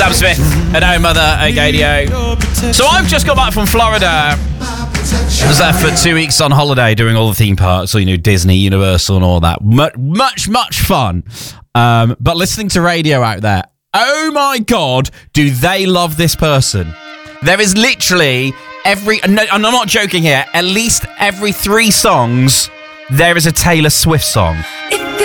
Sam Smith and Oh Mother at Gadio. So I've just got back from Florida. I was there for 2 weeks on holiday doing all the theme parks, so, Disney, Universal and all that. Much fun. But listening to radio out there, oh my God, do they love this person. There is literally and I'm not joking here, at least every 3 songs, there is a Taylor Swift song.